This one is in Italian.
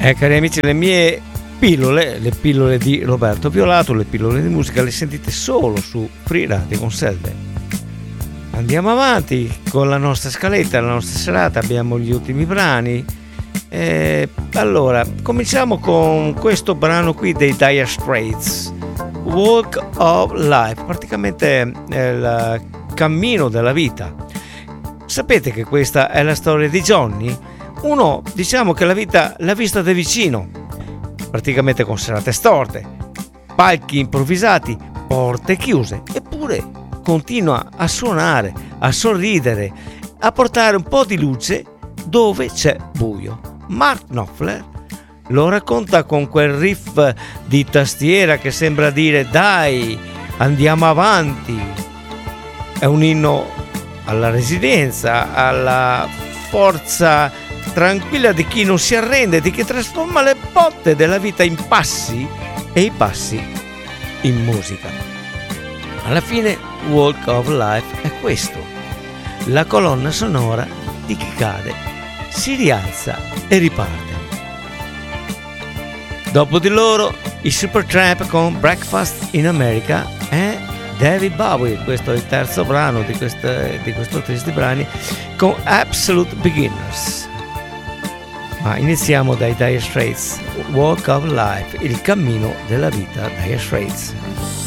Cari amici, le mie pillole, le pillole di Roberto Violato, le pillole di musica le sentite solo su Free Radio con Selve. Andiamo avanti con la nostra scaletta, la nostra serata, abbiamo gli ultimi brani. Allora, cominciamo con questo brano qui dei Dire Straits, Walk of Life, praticamente il cammino della vita. Sapete che questa è la storia di Johnny? Uno, diciamo che la vita l'ha vista da vicino, praticamente con serate storte, palchi improvvisati, porte chiuse, eppure continua a suonare, a sorridere, a portare un po' di luce dove c'è buio. Mark Knopfler lo racconta con quel riff di tastiera che sembra dire dai, andiamo avanti. È un inno alla resilienza, alla forza tranquilla di chi non si arrende, di chi trasforma le botte della vita in passi e i passi in musica. Alla fine Walk of Life è questo, la colonna sonora di chi cade, si rialza e riparte. Dopo di loro i Supertramp con Breakfast in America e David Bowie, questo è il terzo brano di questo trio di brani, con Absolute Beginners. Ma iniziamo dai Dire Straits, Walk of Life, il cammino della vita, Dire Straits.